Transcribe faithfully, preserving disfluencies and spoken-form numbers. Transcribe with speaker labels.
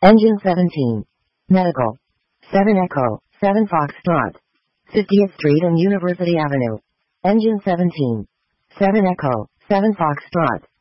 Speaker 1: Engine seventeen. Medical. seven Echo, seven Foxtrot. fiftieth Street and University Avenue. Engine seventeen. seven Echo, seven Foxtrot.